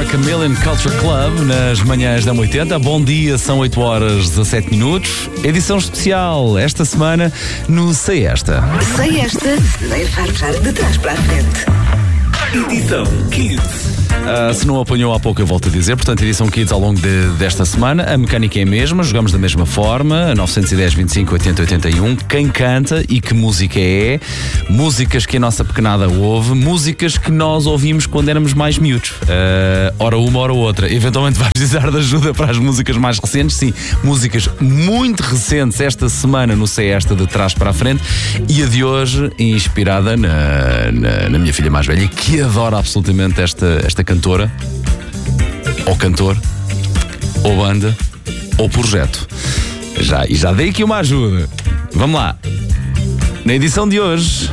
Chameleon Culture Club nas manhãs da 80. Bom dia, são 8 horas 17 minutos. Edição especial esta semana no Sei Esta. Sei Esta, nem fartar de trás para a frente. Edição Kids. Se não apanhou há pouco, eu volto a dizer. Portanto, edição Kids ao longo desta semana. A mecânica é a mesma, jogamos da mesma forma. 910, 25, 80, 81. Quem canta e que música é? Músicas que a nossa pequenada ouve. Músicas que nós ouvimos quando éramos mais miúdos. Ora uma, ora outra. Eventualmente vai precisar de ajuda para as músicas mais recentes. Sim, músicas muito recentes esta semana no Sei Esta de trás para a frente. E a de hoje inspirada na minha filha mais velha, que adora absolutamente esta cantora, ou cantor, ou banda, ou projeto. Já dei aqui uma ajuda. Vamos lá. Na edição de hoje,